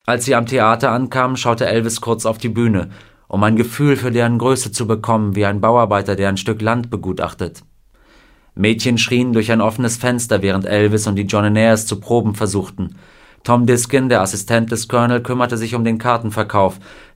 Als sie am Theater ankamen, schaute Elvis kurz auf die Bühne, um ein Gefühl für deren Größe zu bekommen, wie ein Bauarbeiter, der ein Stück Land begutachtet. Mädchen schrien durch ein offenes Fenster, während Elvis und die Johnnonairs zu proben versuchten. Tom Diskin, der Assistent des Colonel, kümmerte sich um den Kartenverkauf,